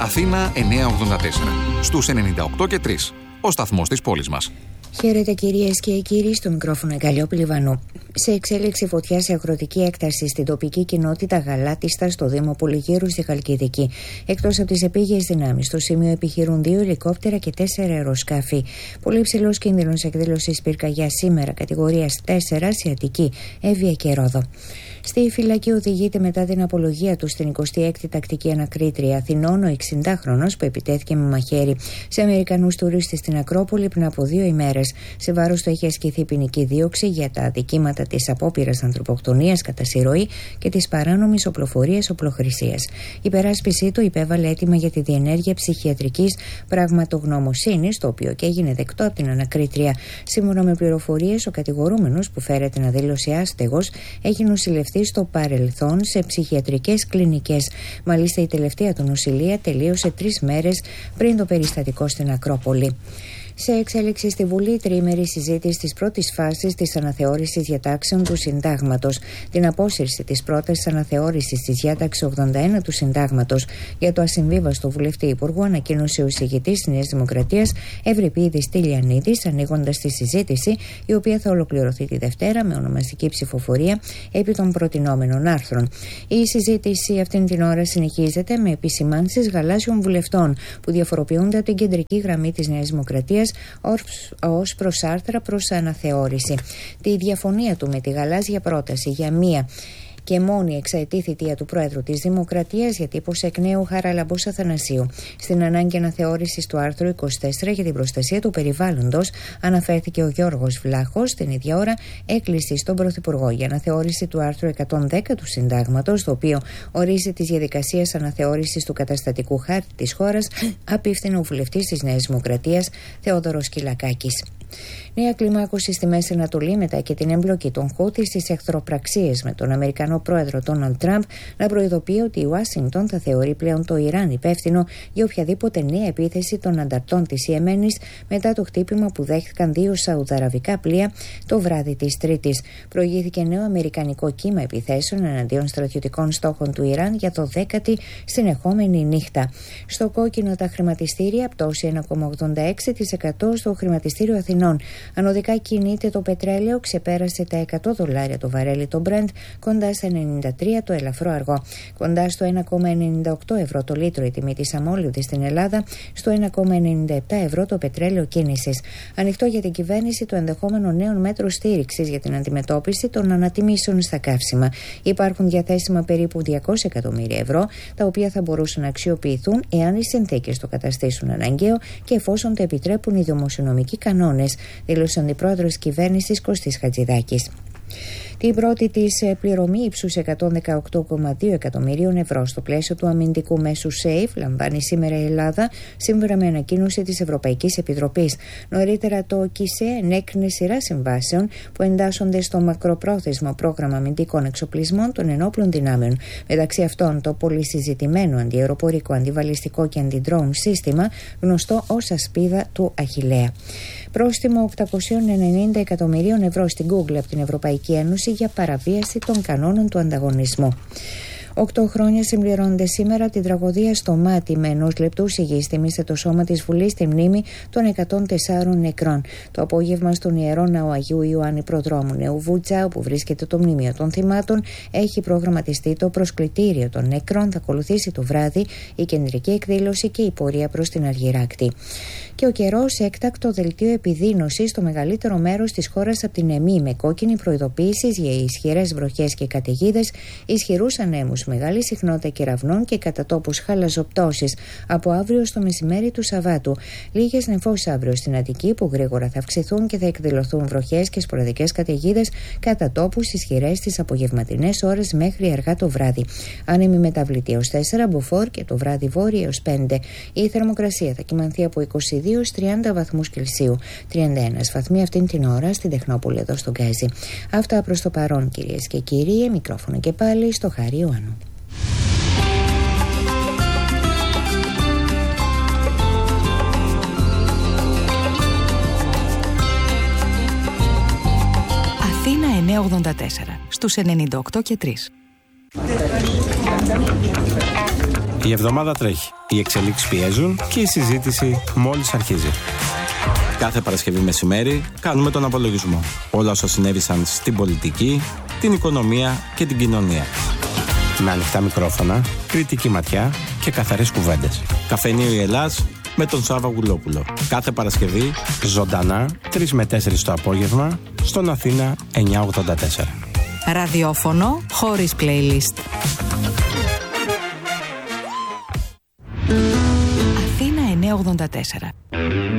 Αθήνα 984, στους 98 και 3, ο σταθμός της πόλης μας. Χαίρετε κυρίες και κύριοι, στο μικρόφωνο Καλλιόπη Βανού. Σε εξέλιξη φωτιά σε αγροτική έκταση στην τοπική κοινότητα Γαλάτιστα στο Δήμο Πολυγύρου στη Χαλκιδική. Εκτός από τις επίγειες δυνάμεις, στο σημείο επιχειρούν 2 ελικόπτερα και 4 αεροσκάφη. Πολύ υψηλός κίνδυνος εκδήλωσης πυρκαγιά σήμερα, κατηγορίας 4 σε Αττική, Εύβοια και Ρόδο. Στη φυλακή οδηγείται μετά την απολογία του στην 26η τακτική ανακρίτρια Αθηνών ο 60χρονος που επιτέθηκε με μαχαίρι σε Αμερικανούς τουρίστες στην Ακρόπολη πριν από 2 ημέρες. Σε βάρος του έχει ασκηθεί ποινική δίωξη για τα αδικήματα της απόπειρας ανθρωποκτονίας κατά συρροή και της παράνομης οπλοφορίας οπλοχρησίας. Η υπεράσπιση του υπέβαλε αίτημα για τη διενέργεια ψυχιατρικής πραγματογνωμοσύνης, το οποίο και έγινε δεκτό από την ανακρίτρια. Σύμφωνα με πληροφορίες, ο κατηγορούμενος που φέρεται να δήλωσε άστεγος έχει νοσηλευτεί στο παρελθόν σε ψυχιατρικές κλινικές. Μάλιστα, η τελευταία του νοσηλεία τελείωσε 3 μέρες πριν το περιστατικό στην Ακρόπολη. Σε εξέλιξη στη Βουλή, τριήμερη συζήτηση της πρώτης φάσης της αναθεώρησης διατάξεων του Συντάγματος. Την απόσυρση της πρότασης αναθεώρησης της διάταξης 81 του Συντάγματος για το ασυμβίβαστο βουλευτή υπουργό ανακοίνωσε ο εισηγητής της Νέας Δημοκρατίας Ευρυπίδης Τηλιανίδης, ανοίγοντας τη συζήτηση, η οποία θα ολοκληρωθεί τη Δευτέρα με ονομαστική ψηφοφορία επί των προτινόμενων άρθρων. Η συζήτηση αυτήν την ώρα συνεχίζεται με επισημάνσεις γαλάζιων βουλευτών που διαφοροποιούνται από την κεντρική γραμμή της Νέας Δημοκρατίας ως προς άρθρα προς αναθεώρηση. Τη διαφωνία του με τη γαλάζια πρόταση για μία και μόνη εξαετή θητεία του Πρόεδρου της Δημοκρατίας διατύπωσε εκ νέου Χαραλαμπός Αθανασίου. Στην ανάγκη αναθεώρησης του άρθρου 24 για την προστασία του περιβάλλοντος αναφέρθηκε ο Γιώργος Βλάχος. Την ίδια ώρα έκλεισε στον Πρωθυπουργό για αναθεώρηση του άρθρου 110 του Συντάγματος, το οποίο ορίζει τις διαδικασίες αναθεώρησης του καταστατικού χάρτη της χώρας, απίφθηνε ο βουλευτής της Νέας Δημοκρατίας Θεόδωρος Κυλακάκης. Νέα κλιμάκωση στη Μέση Ανατολή μετά και την εμπλοκή των Χούθι στις εχθροπραξίες με τον Αμερικανό πρόεδρο Ντόναλντ Τραμπ να προειδοποιεί ότι η Ουάσιγκτον θα θεωρεί πλέον το Ιράν υπεύθυνο για οποιαδήποτε νέα επίθεση των ανταρτών της Ιεμένης μετά το χτύπημα που δέχτηκαν 2 σαουδαραβικά πλοία το βράδυ της Τρίτης. Προηγήθηκε νέο αμερικανικό κύμα επιθέσεων εναντίον στρατιωτικών στόχων του Ιράν για το 10η συνεχόμενη νύχτα. Στο κόκκινο τα χρηματιστήρια, πτώση 1,86% στο χρηματιστήριο Αθηνών. Ανωδικά κινείται το πετρέλαιο, ξεπέρασε τα $100 το βαρέλι το Brent, κοντά στα 93 το ελαφρό αργό. Κοντά στο 1,98 ευρώ το λίτρο η τιμή της αμόλυβδης στην Ελλάδα, στο 1,97 ευρώ το πετρέλαιο κίνησης. Ανοιχτό για την κυβέρνηση το ενδεχόμενο νέων μέτρων στήριξης για την αντιμετώπιση των ανατιμήσεων στα καύσιμα. Υπάρχουν διαθέσιμα περίπου 200 εκατομμύρια ευρώ, τα οποία θα μπορούσαν να αξιοποιηθούν εάν οι συνθήκες το καταστήσουν αναγκαίο και εφόσον το επιτρέπουν οι δημοσιονομικοί κανόνες, δήλωσε ο αντιπρόεδρος της κυβέρνησης Κωστής Χατζηδάκης. Την πρώτη της πληρωμή ύψους 118,2 εκατομμυρίων ευρώ στο πλαίσιο του αμυντικού μέσου SAFE λαμβάνει σήμερα η Ελλάδα, σύμφωνα με ανακοίνωση της Ευρωπαϊκής Επιτροπής. Νωρίτερα το ΚΙΣΕ ενέκρινε σειρά συμβάσεων που εντάσσονται στο μακροπρόθεσμο πρόγραμμα αμυντικών εξοπλισμών των ενόπλων δυνάμεων. Μεταξύ αυτών το πολυσυζητημένο αντιαεροπορικό, αντιβαλιστικό και αντιντρόουν σύστημα, γνωστό ως ασπίδα του Αχιλλέα. Πρόστιμο 890 εκατομμυρίων ευρώ στην Google από την Ευρωπαϊκή Ένωση για παραβίαση των κανόνων του ανταγωνισμού. 8 χρόνια συμπληρώνονται σήμερα την τραγωδία στο Μάτι, με 1 λεπτού σιγής τιμήσε το σώμα της Βουλής στη μνήμη των 104 νεκρών. Το απόγευμα στον Ιερό Ναό Αγίου Ιωάννη Προδρόμου Νέου Βούτσα, όπου βρίσκεται το μνημείο των θυμάτων, έχει προγραμματιστεί το προσκλητήριο των νεκρών. Θα ακολουθήσει το βράδυ η κεντρική εκδήλωση και η πορεία προς την Αργυράκτη. Και ο καιρός, έκτακτο δελτίο επιδείνωσης στο μεγαλύτερο μέρος της χώρας από την Εμή, με κόκκινη προειδοποίησης για ισχυρές βροχές και καταιγίδες, ισχυρούς ανέμους, μεγάλη συχνότητα κεραυνών και κατά τόπους χαλαζοπτώσεις από αύριο στο μεσημέρι του Σαββάτου. Λίγες νεφώσεις αύριο στην Αττική, που γρήγορα θα αυξηθούν και θα εκδηλωθούν βροχές και σποραδικές καταιγίδες κατά τόπους ισχυρές στις απογευματινές ώρες μέχρι αργά το βράδυ. Άνεμη μεταβλητή έως 4, μποφόρ και το βράδυ βόρεια έως 5. Η θερμοκρασία θα κυμανθεί από 22-30 βαθμούς Κελσίου. 31 βαθμοί αυτήν την ώρα στην Τεχνόπολη εδώ στον Γκάζι. Αυτά προς το παρόν, κυρίες και κύριοι. Μικρόφωνο και πάλι στο Χάρη Ιωάννου. Αθήνα 984 στους 98 και 3. Η εβδομάδα τρέχει. Οι εξελίξεις πιέζουν και η συζήτηση μόλις αρχίζει. Κάθε Παρασκευή μεσημέρι κάνουμε τον απολογισμό. Όλα όσα συνέβησαν στην πολιτική, την οικονομία και την κοινωνία. Με ανοιχτά μικρόφωνα, κριτική ματιά και καθαρές κουβέντες. Καφενείο η Ελλάς με τον Σάβα Γουλόπουλο. Κάθε Παρασκευή, ζωντανά, 3 με 4 το απόγευμα, στον Αθήνα 984. Ραδιόφωνο χωρίς playlist. Αθήνα 984.